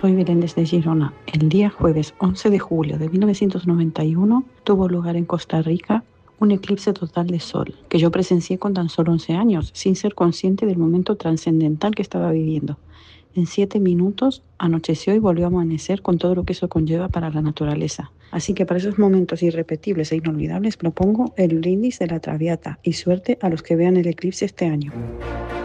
Soy Belén desde Girona. El día jueves 11 de julio de 1991 tuvo lugar en Costa Rica un eclipse total de sol, que yo presencié con tan solo 11 años, sin ser consciente del momento trascendental que estaba viviendo. En 7 minutos anocheció y volvió a amanecer con todo lo que eso conlleva para la naturaleza. Así que para esos momentos irrepetibles e inolvidables propongo el brindis de la Traviata y suerte a los que vean el eclipse este año.